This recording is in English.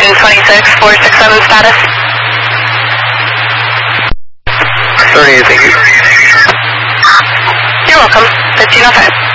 26, 467 status. 38, thank you. You're welcome. 1505.